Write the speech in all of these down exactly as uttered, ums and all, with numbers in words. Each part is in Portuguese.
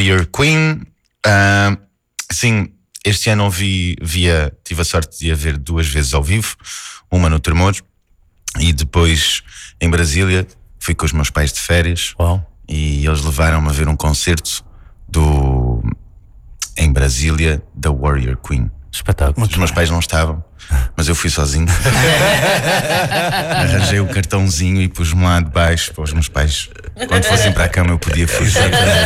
Warrior Queen. Uh, sim, este ano vi, via, tive a sorte de a ver duas vezes ao vivo, uma no Tremores e depois em Brasília. Fui com os meus pais de férias. Uau. E eles levaram-me a ver um concerto do, em Brasília, da Warrior Queen. Espetáculo. Os meus pais não estavam, mas eu fui sozinho. Arranjei o cartãozinho e pus-me lá de baixo para os meus pais, quando fossem para a cama, eu podia fugir.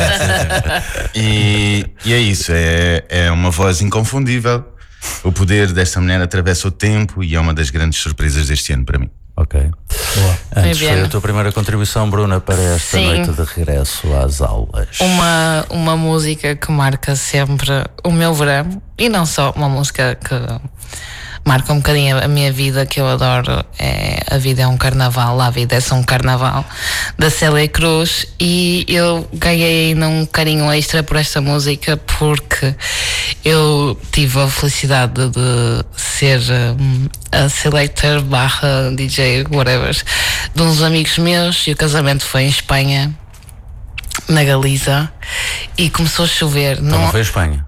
e, e é isso, é, é uma voz inconfundível. O poder desta mulher atravessa o tempo e é uma das grandes surpresas deste ano para mim. Ok. Boa. Antes foi a tua primeira contribuição, Bruna, para esta Sim. noite de regresso às aulas. Uma, uma música que marca sempre o meu verão, e não só, uma música que marca um bocadinho a minha vida, que eu adoro, é A Vida é um Carnaval, A Vida é só um Carnaval, da Célia Cruz, e eu ganhei ainda um carinho extra por esta música porque eu tive a felicidade de ser um, a selector barra D J, whatever, de uns amigos meus, e o casamento foi em Espanha, na Galiza, e começou a chover. Então não foi a Espanha?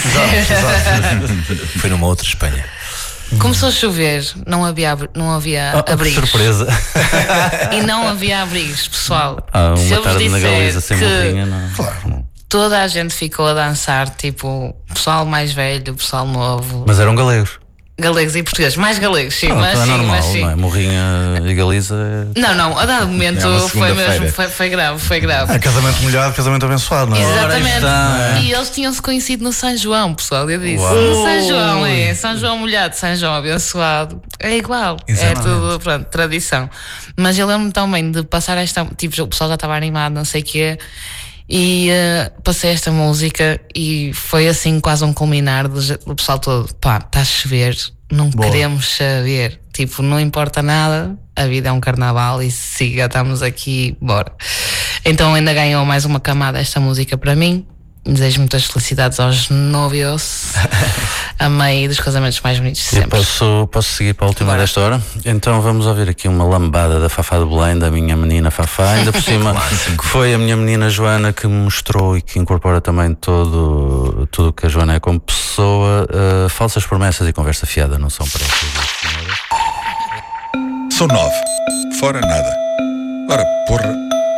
Foi numa outra Espanha. Começou a chover, não havia, não havia Oh, abrigos. Surpresa. E não havia abrigos, pessoal. Ah, Se uma eu vos tarde na disser Galiza sem que morrinha, não. Claro. toda a gente ficou a dançar, tipo, pessoal mais velho, pessoal novo, Mas eram galegos. galegos e portugueses, mais galegos, sim, Ah, mas então é sim, normal, mas sim. não é? Morrinha e Galiza é... Não, não, a dado momento É uma foi mesmo, segunda-feira. foi, foi grave, foi grave. Ah, casamento molhado, casamento abençoado, não é? Exatamente. está. E eles tinham-se conhecido no São João, pessoal. Eu disse: Uau. no São João é São João molhado, São João abençoado. É igual. Exatamente. É tudo, pronto, tradição. Mas eu lembro-me também de passar esta. Tipo, o pessoal já estava animado, não sei o quê. E uh, passei esta música e foi assim quase um culminar do, do pessoal todo. Pá, está a chover, não Boa. queremos saber. Tipo, não importa nada, a vida é um carnaval e siga, estamos aqui, bora. Então ainda ganhou mais uma camada esta música para mim. Desejo muitas felicidades aos novios. Amei dos casamentos mais bonitos de Eu sempre. posso, posso seguir para a última Bora. desta hora? Então vamos ouvir aqui uma lambada da Fafá de Belém, da minha menina Fafá, ainda por cima, que foi a minha menina Joana que me mostrou e que incorpora também todo, tudo o que a Joana é como pessoa. Uh, falsas promessas e conversa fiada não são para essas duas senhoras. São nove. Fora nada. Ora, porra.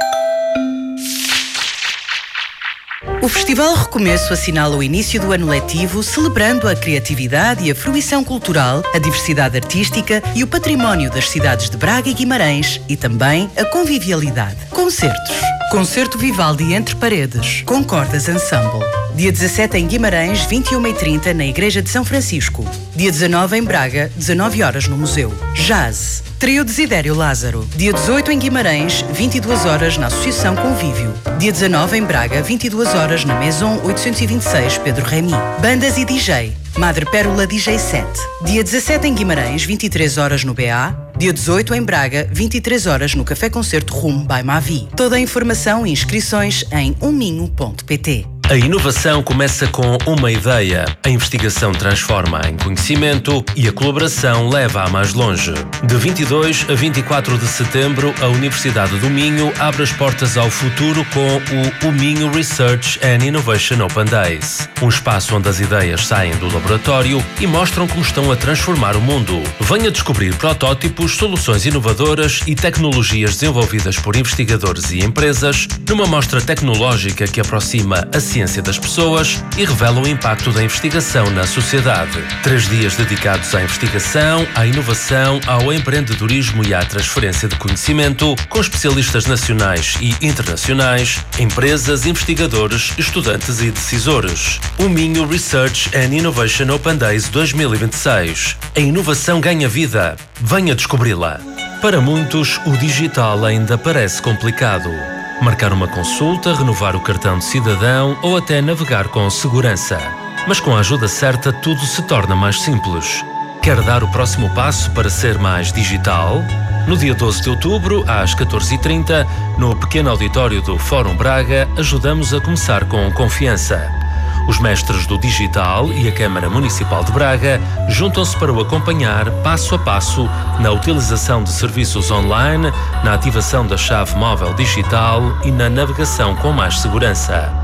O Festival Recomeço assinala o início do ano letivo, celebrando a criatividade e a fruição cultural, a diversidade artística e o património das cidades de Braga e Guimarães e também a convivialidade. Concertos. Concerto Vivaldi Entre Paredes, com Cordas Ensemble. Dia dezassete em Guimarães, vinte e uma e trinta na Igreja de São Francisco. Dia dezanove em Braga, dezanove horas no Museu. Jazz. Trio Desidério Lázaro. Dia dezoito em Guimarães, vinte e duas horas na Associação Convívio. Dia dezanove em Braga, vinte e duas horas na Maison oitocentos e vinte e seis Pedro Remy. Bandas e D J. Madre Pérola D J set. Dia dezassete em Guimarães, vinte e três horas no B A. Dia dezoito em Braga, vinte e três horas no Café Concerto Rum by Mavi. Toda a informação e inscrições em uminho ponto pt. A inovação começa com uma ideia, a investigação transforma em conhecimento e a colaboração leva a mais longe. De vinte e dois a vinte e quatro de setembro, a Universidade do Minho abre as portas ao futuro com o Minho Research and Innovation Open Days. Um espaço onde as ideias saem do laboratório e mostram como estão a transformar o mundo. Venha descobrir protótipos, soluções inovadoras e tecnologias desenvolvidas por investigadores e empresas numa mostra tecnológica que aproxima a ciência das pessoas e revela o impacto da investigação na sociedade. Três dias dedicados à investigação, à inovação, ao empreendedorismo e à transferência de conhecimento, com especialistas nacionais e internacionais, empresas, investigadores, estudantes e decisores. O Minho Research and Innovation Open Days dois mil e vinte e seis. A inovação ganha vida. Venha descobri-la. Para muitos, o digital ainda parece complicado. Marcar uma consulta, renovar o cartão de cidadão ou até navegar com segurança. Mas com a ajuda certa, tudo se torna mais simples. Quer dar o próximo passo para ser mais digital? No dia doze de outubro, às catorze e trinta, no pequeno auditório do Fórum Braga, ajudamos a começar com confiança. Os mestres do digital e a Câmara Municipal de Braga juntam-se para o acompanhar passo a passo na utilização de serviços online, na ativação da chave móvel digital e na navegação com mais segurança.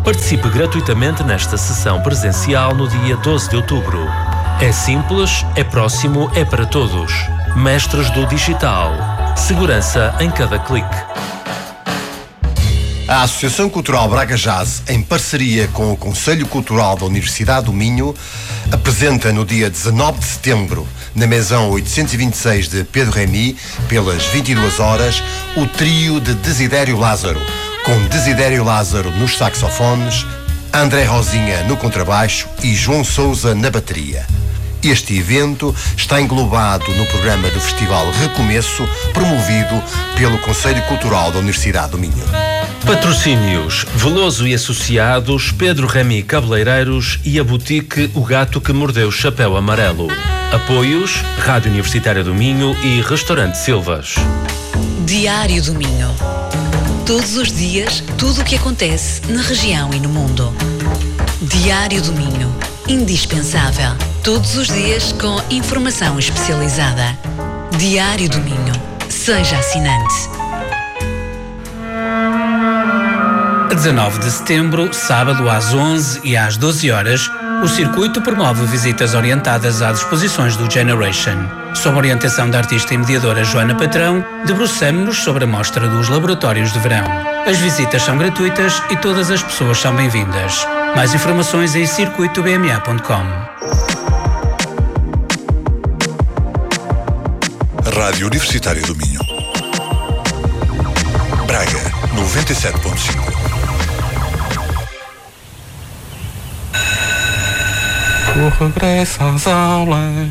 Participe gratuitamente nesta sessão presencial no dia doze de outubro. É simples, é próximo, é para todos. Mestres do Digital. Segurança em cada clique. A Associação Cultural Braga Jazz, em parceria com o Conselho Cultural da Universidade do Minho, apresenta no dia dezanove de setembro, na Maison oitocentos e vinte e seis de Pedro Remy, pelas vinte e duas horas, o trio de Desidério Lázaro, com Desidério Lázaro nos saxofones, André Rosinha no contrabaixo e João Sousa na bateria. Este evento está englobado no programa do Festival Recomeço, promovido pelo Conselho Cultural da Universidade do Minho. Patrocínios: Veloso e Associados, Pedro Remy Cabeleireiros e a boutique O Gato que Mordeu o Chapéu Amarelo. Apoios: Rádio Universitária do Minho e Restaurante Silvas. Diário do Minho. Todos os dias, tudo o que acontece na região e no mundo. Diário do Minho. Indispensável. Todos os dias com informação especializada. Diário do Minho. Seja assinante. A dezanove de setembro, sábado às onze e às doze horas, o circuito promove visitas orientadas às exposições do Generation. Sob a orientação da artista e mediadora Joana Patrão, debruçamo-nos sobre a mostra dos laboratórios de verão. As visitas são gratuitas e todas as pessoas são bem-vindas. Mais informações em circuito b m a ponto com. Rádio Universitária do Minho. Braga, noventa e sete ponto cinco. O regresso às aulas.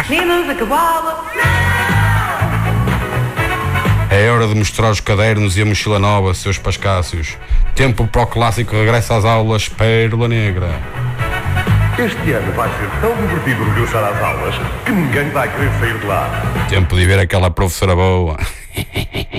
É hora de mostrar os cadernos e a mochila nova, seus pascácios. Tempo para o clássico regresso às aulas, Pérola Negra. Este ano vai ser tão divertido regressar às aulas que ninguém vai querer sair de lá. Tempo de ver aquela professora boa.